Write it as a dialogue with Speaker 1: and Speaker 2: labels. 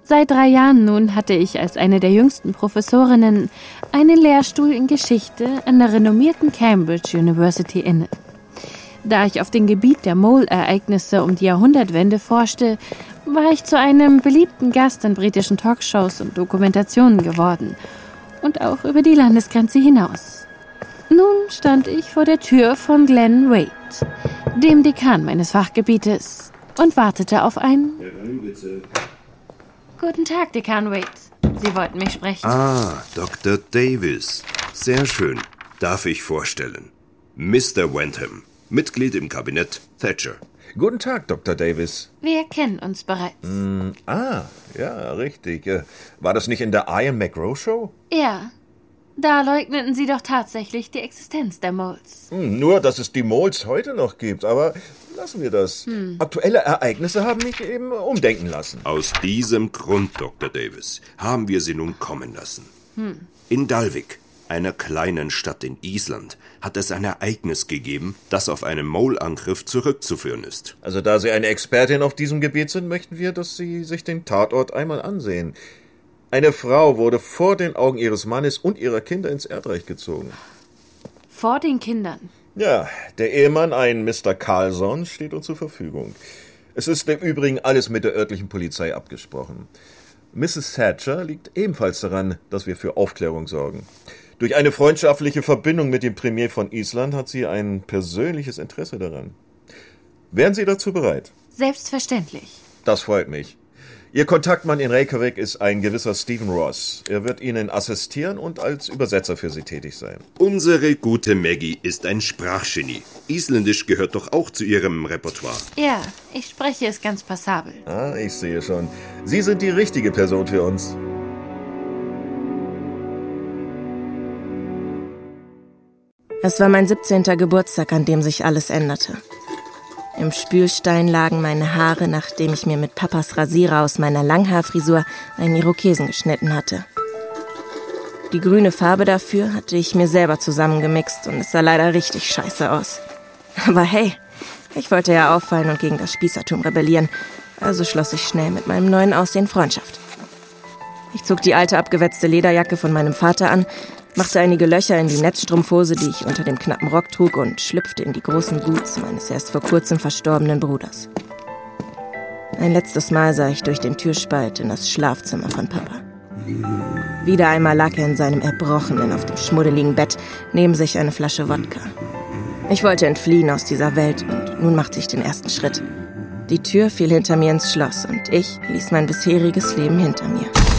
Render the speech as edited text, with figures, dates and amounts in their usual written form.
Speaker 1: Seit 3 Jahren nun hatte ich als eine der jüngsten Professorinnen einen Lehrstuhl in Geschichte an der renommierten Cambridge University inne. Da ich auf dem Gebiet der Mole-Ereignisse um die Jahrhundertwende forschte, war ich zu einem beliebten Gast in britischen Talkshows und Dokumentationen geworden und auch über die Landesgrenze hinaus. Nun stand ich vor der Tür von Glenn Wade, dem Dekan meines Fachgebietes, und wartete auf ein... Guten Tag, Dekan Wade. Sie wollten mich sprechen.
Speaker 2: Ah, Dr. Davis. Sehr schön. Darf ich vorstellen? Mr. Wentham, Mitglied im Kabinett Thatcher.
Speaker 3: Guten Tag, Dr. Davis.
Speaker 1: Wir kennen uns bereits.
Speaker 3: Ja, richtig. War das nicht in der Ian McGraw Show?
Speaker 1: Ja. Da leugneten Sie doch tatsächlich die Existenz der Moles.
Speaker 3: Nur, dass es die Moles heute noch gibt, aber lassen wir das. Aktuelle Ereignisse haben mich eben umdenken lassen.
Speaker 2: Aus diesem Grund, Dr. Davis, haben wir sie nun kommen lassen. In Dalvik, einer kleinen Stadt in Island, hat es ein Ereignis gegeben, das auf einen Mole-Angriff zurückzuführen ist.
Speaker 3: Also da Sie eine Expertin auf diesem Gebiet sind, möchten wir, dass Sie sich den Tatort einmal ansehen. Eine Frau wurde vor den Augen ihres Mannes und ihrer Kinder ins Erdreich gezogen.
Speaker 1: Vor den Kindern?
Speaker 3: Ja, der Ehemann, ein Mr. Carlson, steht uns zur Verfügung. Es ist im Übrigen alles mit der örtlichen Polizei abgesprochen. Mrs. Thatcher liegt ebenfalls daran, dass wir für Aufklärung sorgen. Durch eine freundschaftliche Verbindung mit dem Premier von Island hat sie ein persönliches Interesse daran. Wären Sie dazu bereit?
Speaker 1: Selbstverständlich.
Speaker 3: Das freut mich. Ihr Kontaktmann in Reykjavik ist ein gewisser Stephen Ross. Er wird Ihnen assistieren und als Übersetzer für Sie tätig sein.
Speaker 2: Unsere gute Maggie ist ein Sprachgenie. Isländisch gehört doch auch zu ihrem Repertoire.
Speaker 1: Ja, ich spreche es ganz passabel.
Speaker 3: Ich sehe schon. Sie sind die richtige Person für uns.
Speaker 4: Es war mein 17. Geburtstag, an dem sich alles änderte. Im Spülstein lagen meine Haare, nachdem ich mir mit Papas Rasierer aus meiner Langhaarfrisur einen Irokesen geschnitten hatte. Die grüne Farbe dafür hatte ich mir selber zusammengemixt und es sah leider richtig scheiße aus. Aber hey, ich wollte ja auffallen und gegen das Spießertum rebellieren, also schloss ich schnell mit meinem neuen Aussehen Freundschaft. Ich zog die alte abgewetzte Lederjacke von meinem Vater an, machte einige Löcher in die Netzstrumpfhose, die ich unter dem knappen Rock trug, und schlüpfte in die großen Boots meines erst vor kurzem verstorbenen Bruders. Ein letztes Mal sah ich durch den Türspalt in das Schlafzimmer von Papa. Wieder einmal lag er in seinem Erbrochenen auf dem schmuddeligen Bett, neben sich eine Flasche Wodka. Ich wollte entfliehen aus dieser Welt und nun machte ich den ersten Schritt. Die Tür fiel hinter mir ins Schloss und ich ließ mein bisheriges Leben hinter mir.